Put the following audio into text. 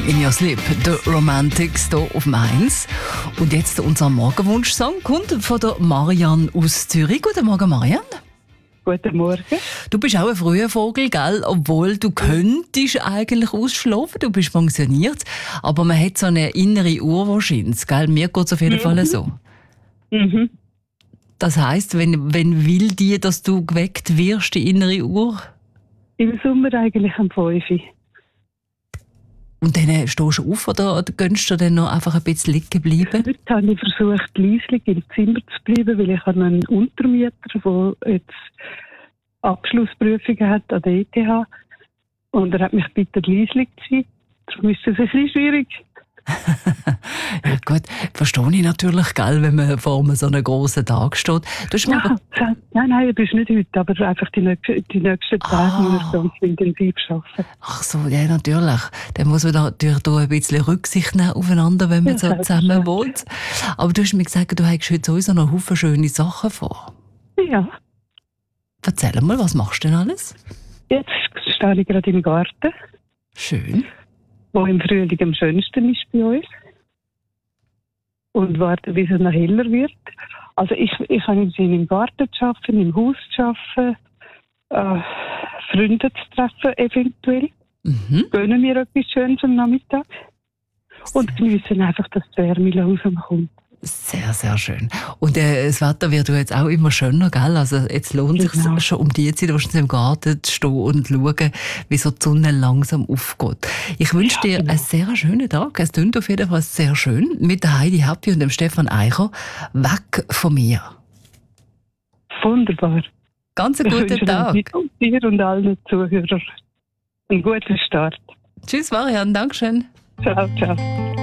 in Your Sleep, der Romantics hier auf dem 1. Und jetzt unser Morgenwunsch-Song kommt von der Marianne aus Zürich. Guten Morgen, Marianne. Guten Morgen. Du bist auch ein früher Vogel, gell? Obwohl du könntest eigentlich ausschlafen, du bist pensioniert. Aber man hat so eine innere Uhr wahrscheinlich, gell? Mir geht es auf jeden Fall so. Mhm. Das heisst, wenn will die, dass du geweckt wirst, die innere Uhr? Im Sommer eigentlich am 5 Uhr. Und dann stehst du auf oder gönnst du dann noch einfach ein bisschen liegen bleiben? Heute habe ich versucht, leislich im Zimmer zu bleiben, weil ich habe noch einen Untermieter, der jetzt Abschlussprüfungen hat an der ETH. Und er hat mich gebeten, leislich zu sein. Darum ist es ein bisschen schwierig. Ja gut, verstehe ich natürlich, gell, wenn man vor einem so einem grossen Tag steht. Du hast mir aber... Nein, das ist nicht heute, aber einfach die nächsten Tage muss ich ganz intensiv arbeiten. Ach so, ja, natürlich. Dann muss man natürlich da ein bisschen Rücksicht nehmen aufeinander, wenn man so zusammen wohnt. Aber du hast mir gesagt, du hast heute sowieso noch Haufen schöne Sachen vor. Ja. Erzähl mal, was machst du denn alles? Jetzt stehe ich gerade im Garten. Schön. Wo im Frühling am schönsten ist bei uns. Und warte, bis es noch heller wird. Also ich habe im Garten zu arbeiten, im Haus zu arbeiten, Freunde zu treffen eventuell. Gönnen mir etwas Schönes am Nachmittag. Und geniessen einfach, dass die Wärme langsam kommt. Sehr, sehr schön. Und das Wetter wird jetzt auch immer schöner, gell? Also jetzt lohnt es sich schon um die Zeit wahrscheinlich im Garten zu stehen und zu schauen, wie so die Sonne langsam aufgeht. Ich wünsche dir einen sehr schönen Tag. Es klingt auf jeden Fall sehr schön. Mit der Heidi Happy und dem Stefan Eicher. Weg von mir. Wunderbar. Ganz einen guten Tag. Dir und allen Zuhörern einen guten Start. Tschüss, Marianne. Dankeschön. Ciao, ciao.